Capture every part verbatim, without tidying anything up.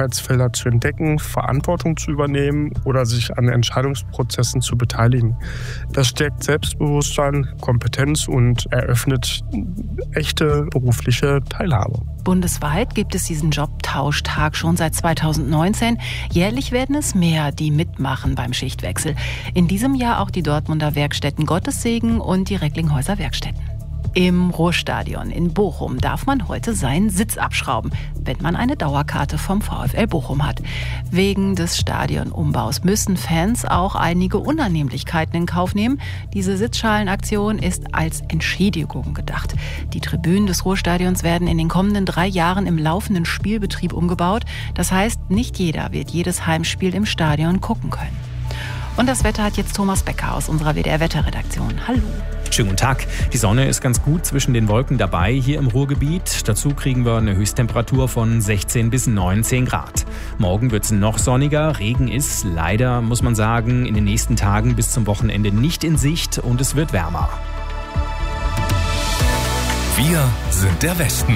Krankheitsfelder zu entdecken, Verantwortung zu übernehmen oder sich an Entscheidungsprozessen zu beteiligen. Das stärkt Selbstbewusstsein, Kompetenz und eröffnet echte berufliche Teilhabe. Bundesweit gibt es diesen Jobtauschtag schon seit zweitausendneunzehn. Jährlich werden es mehr, die mitmachen beim Schichtwechsel. In diesem Jahr auch die Dortmunder Werkstätten Gottessegen und die Recklinghäuser Werkstätten. Im Ruhrstadion in Bochum darf man heute seinen Sitz abschrauben, wenn man eine Dauerkarte vom VfL Bochum hat. Wegen des Stadionumbaus müssen Fans auch einige Unannehmlichkeiten in Kauf nehmen. Diese Sitzschalenaktion ist als Entschädigung gedacht. Die Tribünen des Ruhrstadions werden in den kommenden drei Jahren im laufenden Spielbetrieb umgebaut. Das heißt, nicht jeder wird jedes Heimspiel im Stadion gucken können. Und das Wetter hat jetzt Thomas Becker aus unserer W D R-Wetterredaktion. Hallo. Schönen guten Tag. Die Sonne ist ganz gut zwischen den Wolken dabei hier im Ruhrgebiet. Dazu kriegen wir eine Höchsttemperatur von sechzehn bis neunzehn Grad. Morgen wird es noch sonniger. Regen ist leider, muss man sagen, in den nächsten Tagen bis zum Wochenende nicht in Sicht und es wird wärmer. Wir sind der Westen.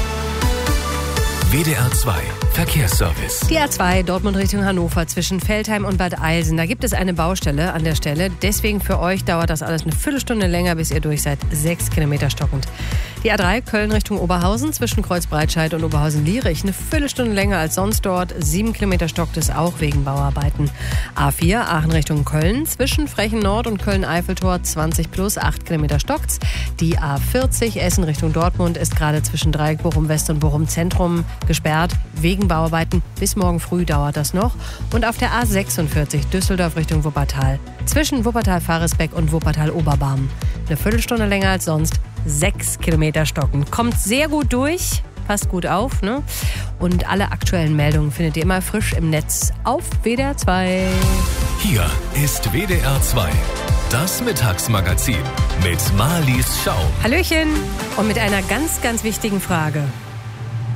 W D R zwei Verkehrsservice. Die A zwei Dortmund Richtung Hannover zwischen Veltheim und Bad Eilsen. Da gibt es eine Baustelle an der Stelle. Deswegen für euch dauert das alles eine Viertelstunde länger, bis ihr durch seid. Sechs Kilometer stockend. Die A drei Köln Richtung Oberhausen zwischen Kreuzbreitscheid und Oberhausen-Lierich. Eine Viertelstunde länger als sonst dort. Sieben Kilometer stockt es auch wegen Bauarbeiten. A vier Aachen Richtung Köln zwischen Frechen Nord und Köln-Eiffeltor zwanzig plus. Acht Kilometer stockt's. Die A vierzig Essen Richtung Dortmund ist gerade zwischen Dreieck Bochum West und Bochum Zentrum gesperrt. Wegen Bauarbeiten. Bis morgen früh dauert das noch. Und auf der A sechsundvierzig Düsseldorf Richtung Wuppertal. Zwischen Wuppertal-Faresbeck und Wuppertal-Oberbarm. Eine Viertelstunde länger als sonst. Sechs Kilometer stocken. Kommt sehr gut durch. Passt gut auf, ne? Und alle aktuellen Meldungen findet ihr immer frisch im Netz auf W D R zwei. Hier ist W D R zwei. Das Mittagsmagazin mit Marlies Schaum. Hallöchen. Und mit einer ganz, ganz wichtigen Frage.